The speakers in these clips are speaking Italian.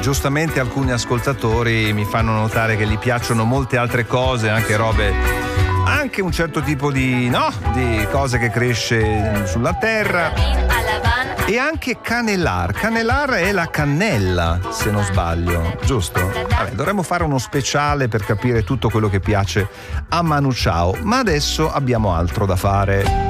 giustamente alcuni ascoltatori mi fanno notare che gli piacciono molte altre cose, anche robe, anche un certo tipo di cose che cresce sulla terra, e anche canelar. Canelar è la cannella, se non sbaglio, giusto? Vabbè, dovremmo fare uno speciale per capire tutto quello che piace a Manu Chao, ma adesso abbiamo altro da fare.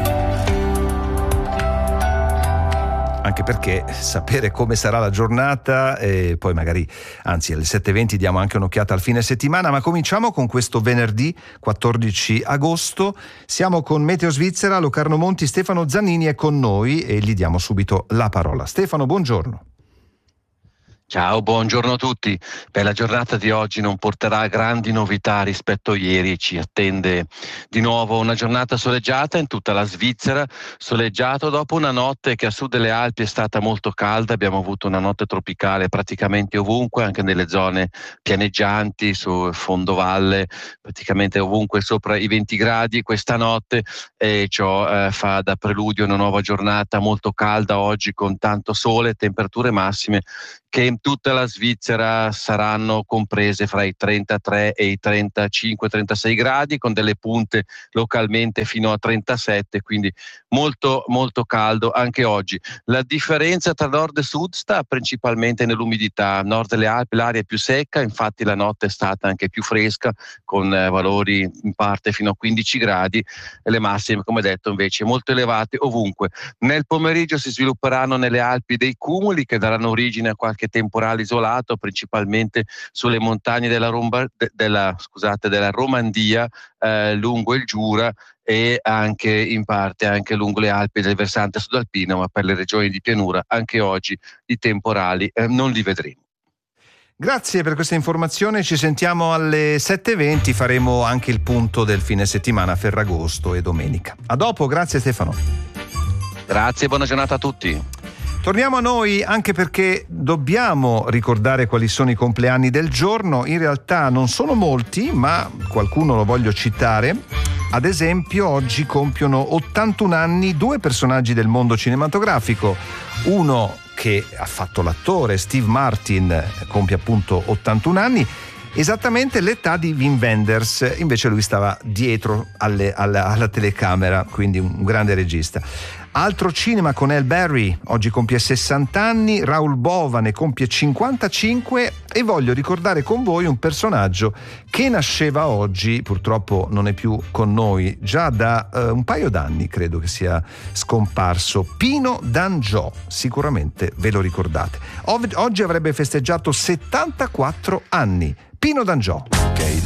Anche perché sapere come sarà la giornata, e poi magari, anzi alle 7:20 diamo anche un'occhiata al fine settimana, ma cominciamo con questo venerdì 14 agosto. Siamo con Meteo Svizzera, Locarno Monti. Stefano Zannini è con noi e gli diamo subito la parola. Stefano, buongiorno. Ciao, buongiorno a tutti. La giornata di oggi non porterà grandi novità rispetto a ieri. Ci attende di nuovo una giornata soleggiata in tutta la Svizzera, soleggiato dopo una notte che a sud delle Alpi è stata molto calda. Abbiamo avuto una notte tropicale praticamente ovunque, anche nelle zone pianeggianti, su fondovalle, praticamente ovunque sopra i 20 gradi questa notte, e ciò fa da preludio una nuova giornata molto calda oggi, con tanto sole, temperature massime che in tutta la Svizzera saranno comprese fra i 33 e i 35-36 gradi, con delle punte localmente fino a 37, quindi molto molto caldo anche oggi. La differenza tra nord e sud sta principalmente nell'umidità. Nord delle Alpi l'aria è più secca, infatti la notte è stata anche più fresca, con valori in parte fino a 15 gradi, e le massime, come detto, invece molto elevate ovunque. Nel pomeriggio si svilupperanno nelle Alpi dei cumuli che daranno origine a qualche temporale isolato, principalmente sulle montagne della Romandia, lungo il Giura, e anche in parte anche lungo le Alpi del versante sudalpino, ma per le regioni di pianura anche oggi i temporali non li vedremo. Grazie per questa informazione, ci sentiamo alle 7:20, faremo anche il punto del fine settimana, Ferragosto e domenica. A dopo, grazie Stefano. Grazie, buona giornata a tutti. Torniamo a noi, anche perché dobbiamo ricordare quali sono i compleanni del giorno. In realtà non sono molti, ma qualcuno lo voglio citare. Ad esempio, oggi compiono 81 anni due personaggi del mondo cinematografico. Uno che ha fatto l'attore, Steve Martin, compie appunto 81 anni, esattamente l'età di Wim Wenders, invece lui stava dietro alla telecamera, quindi un grande regista. Altro cinema con Elle Berry, oggi compie 60 anni, Raoul Bova ne compie 55, e voglio ricordare con voi un personaggio che nasceva oggi, purtroppo non è più con noi, già da un paio d'anni credo che sia scomparso, Pino D'Angiò, sicuramente ve lo ricordate. Oggi avrebbe festeggiato 74 anni, Pino D'Angiò.